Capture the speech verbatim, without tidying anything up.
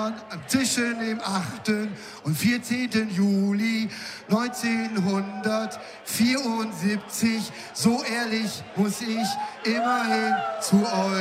geboren zwischen dem achten und vierzehnten Juli neunzehnhundertvierundsiebzig. So ehrlich muss ich immerhin zu euch